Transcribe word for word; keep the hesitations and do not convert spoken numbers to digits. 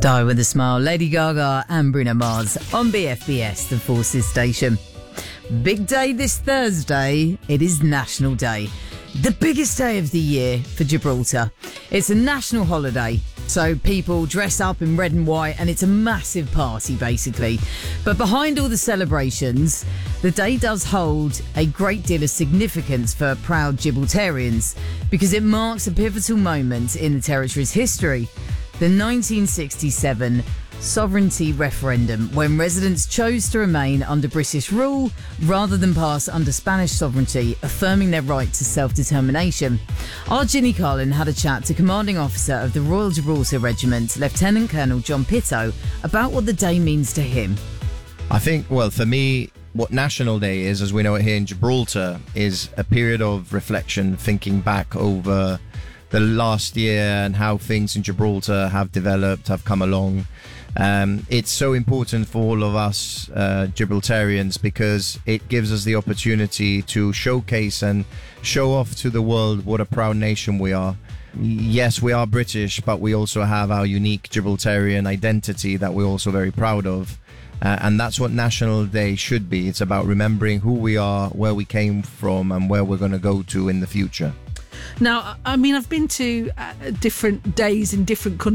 Die With a Smile, Lady Gaga and Bruno Mars on B F B S, the Forces station. Big day this Thursday. It is National Day, the biggest day of the year for Gibraltar. It's a national holiday, so people dress up in red and white and it's a massive party basically. But behind all the celebrations, the day does hold a great deal of significance for proud Gibraltarians because it marks a pivotal moment in the territory's history. The nineteen sixty-seven sovereignty referendum, when residents chose to remain under British rule rather than pass under Spanish sovereignty, affirming their right to self-determination. Our Ginny Carlin had a chat to commanding officer of the Royal Gibraltar Regiment, Lieutenant Colonel John Pitto, about what the day means to him. I think, well, for me, what National Day is, as we know it here in Gibraltar, is a period of reflection, thinking back over the last year and how things in Gibraltar have developed, have come along. Um, it's so important for all of us uh, Gibraltarians because it gives us the opportunity to showcase and show off to the world what a proud nation we are. Yes, we are British, but we also have our unique Gibraltarian identity that we're also very proud of. Uh, and that's what National Day should be. It's about remembering who we are, where we came from, and where we're going to go to in the future. Now, I mean, I've been to uh, different days in different countries.